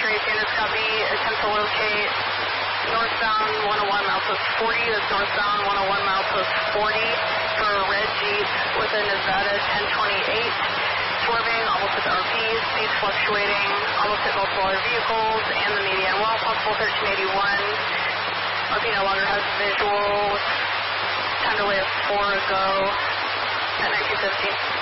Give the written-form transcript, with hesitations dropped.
X-ray, Sanders copy, attempt to locate northbound 101 milepost 40, that's northbound 101 milepost 40 for a red Jeep with a Nevada 1028, swerving, almost hit the RP, speeds fluctuating, almost hit multiple other vehicles, and the median wall, possible 1381. RP no longer has visual, time delay of 4 ago at 1915.